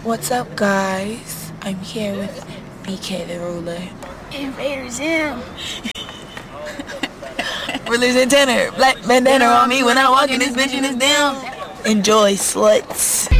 What's up, guys? I'm here with BK the Ruler. Invader Zim. Rulers and tenor. Black bandana on me when I walk in this bitch and it's down. Enjoy, sluts.